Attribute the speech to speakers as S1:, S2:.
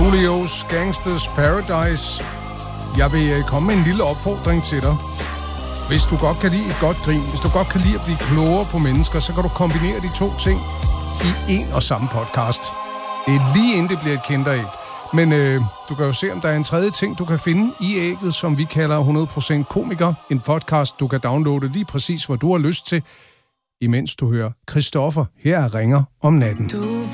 S1: Coolios Gangsters Paradise. Jeg vil komme med en lille opfordring til dig. Hvis du godt kan lide et godt grin, hvis du godt kan lide at blive klogere på mennesker, så kan du kombinere de to ting i en og samme podcast. Det er lige inden det bliver et kinderæg. Men du kan jo se, om der er en tredje ting, du kan finde i ægget, som vi kalder 100% komiker. En podcast, du kan downloade lige præcis, hvor du har lyst til, imens du hører Christoffer her ringer om natten.